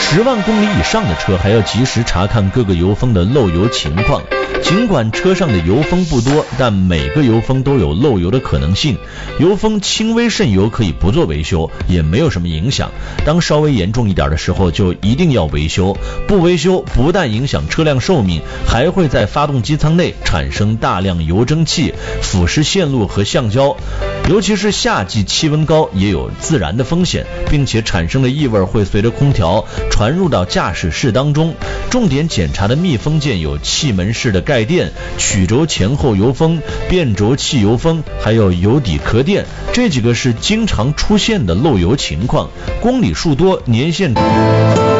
10万公里以上的车还要及时查看各个油封的漏油情况。尽管车上的油封不多，但每个油封都有漏油的可能性。油封轻微渗油可以不做维修，也没有什么影响。当稍微严重一点的时候，就一定要维修。不维修不但影响车辆寿命，还会在发动机舱内产生大量油蒸气，腐蚀线路和橡胶。尤其是夏季气温高，也有自燃的风险，并且产生的异味会随着空调传入到驾驶室当中。重点检查的密封件有气门式的盖垫、曲轴前后油封、变轴器油封，还有油底壳垫，这几个是经常出现的漏油情况。公里数多，年限